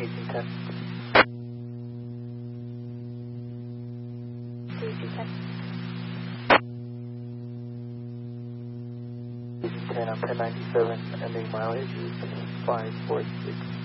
1810. 3210. 1810, I'm 1097, ending mileage is 546.